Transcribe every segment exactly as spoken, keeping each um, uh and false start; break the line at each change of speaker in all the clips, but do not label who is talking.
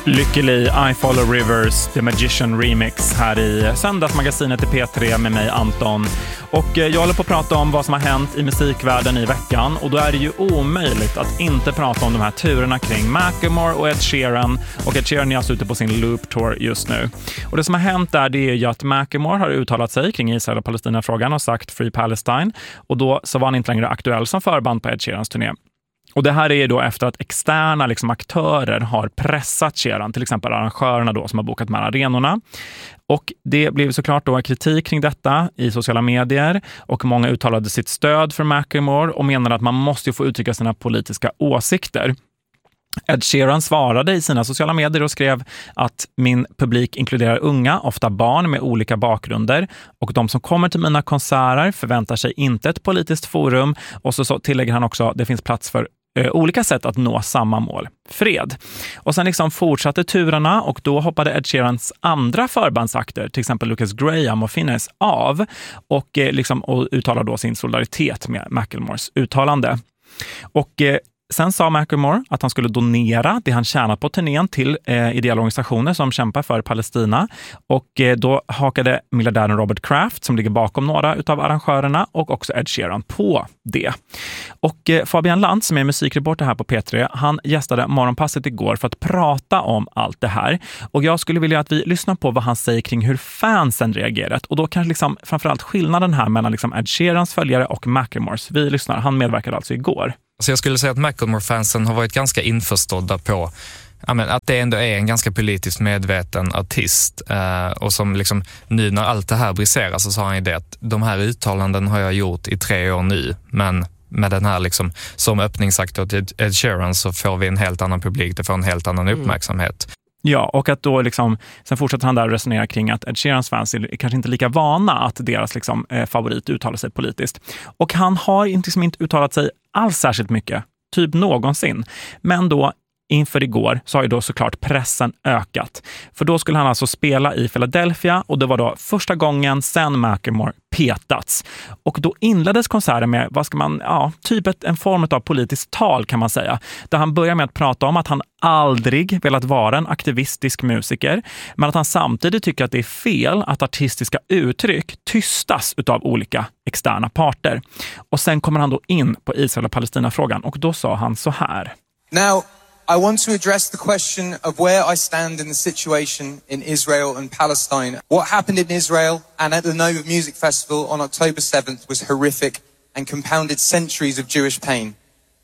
Lycklig I Follow Rivers, The Magician Remix här i söndagsmagasinet i P tre med mig Anton. Och jag håller på att prata om vad som har hänt i musikvärlden i veckan. Och då är det ju omöjligt att inte prata om de här turerna kring Macklemore och Ed Sheeran. Och Ed Sheeran är alltså ute på sin Loop Tour just nu. Och det som har hänt där, det är ju att Macklemore har uttalat sig kring Israel och Palestina-frågan och sagt Free Palestine. Och då så var han inte längre aktuell som förband på Ed Sheerans turné. Och det här är ju då efter att externa liksom, aktörer har pressat Sheeran, till exempel arrangörerna då som har bokat med arenorna. Och det blev såklart då kritik kring detta i sociala medier och många uttalade sitt stöd för Macklemore och menade att man måste få uttrycka sina politiska åsikter. Ed Sheeran svarade i sina sociala medier och skrev att min publik inkluderar unga, ofta barn med olika bakgrunder och de som kommer till mina konserter förväntar sig inte ett politiskt forum och så, så tillägger han också att det finns plats för eh, olika sätt att nå samma mål, fred. Och sen liksom fortsatte turerna och då hoppade Ed Sheerans andra förbandsakter, till exempel Lucas Graham och Finnes, av och, eh, liksom, och uttalade då sin solidaritet med Macklemores uttalande. Och eh, Sen sa Macklemore att han skulle donera det han tjänat på turnén till eh, ideella organisationer som kämpar för Palestina. Och eh, då hakade miljardären Robert Kraft, som ligger bakom några utav arrangörerna, och också Ed Sheeran på det. Och eh, Fabian Lantz, som är musikreporter här på P tre, han gästade Morgonpasset igår för att prata om allt det här. Och jag skulle vilja att vi lyssnar på vad han säger kring hur fansen reagerat. Och då kanske liksom framförallt skillnaden här mellan liksom Ed Sheerans följare och Macklemores. Vi lyssnar, han medverkade alltså igår.
Så jag skulle säga att Macklemore-fansen har varit ganska införstådda på ja, men, att det ändå är en ganska politiskt medveten artist. Eh, och som liksom, nu när allt det här briserar så sa han ju det att de här uttalanden har jag gjort i tre år nu. Men med den här liksom, som öppningsaktor till Ed Sheeran så får vi en helt annan publik, det får en helt annan uppmärksamhet. Mm.
Ja, och att då liksom, sen fortsätter han där och resonera kring att Ed Sheerans fans är kanske inte lika vana att deras liksom, eh, favorit uttalar sig politiskt. Och han har inte, liksom, inte uttalat sig alls särskilt mycket, typ någonsin. Men då inför igår så har ju då såklart pressen ökat. För då skulle han alltså spela i Philadelphia och det var då första gången sen Macklemore petats. Och då inleddes konserten med, vad ska man, ja, typ ett, en form av politiskt tal kan man säga. Där han börjar med att prata om att han aldrig velat vara en aktivistisk musiker, men att han samtidigt tycker att det är fel att artistiska uttryck tystas utav olika externa parter. Och sen kommer han då in på Israel och Palestina-frågan och då sa han så här.
Now, I want to address the question of where I stand in the situation in Israel and Palestine. What happened in Israel and at the Nova Music Festival on October seventh was horrific and compounded centuries of Jewish pain.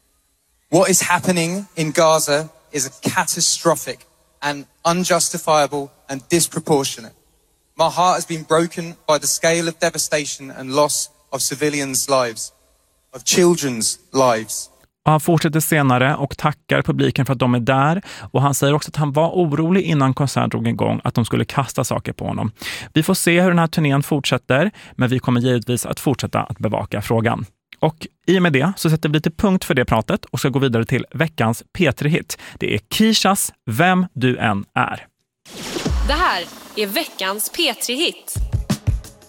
What is happening in Gaza is catastrophic and unjustifiable and disproportionate. My heart has been broken by the scale of devastation and loss of civilians' lives, of children's lives.
Och han fortsätter senare och tackar publiken för att de är där. Och han säger också att han var orolig innan konserten drog igång att de skulle kasta saker på honom. Vi får se hur den här turnén fortsätter, men vi kommer givetvis att fortsätta att bevaka frågan. Och i och med det så sätter vi lite punkt för det pratet och ska gå vidare till veckans P tre-hit. Det är Kishas Vem du än är.
Det här är veckans P tre-hit.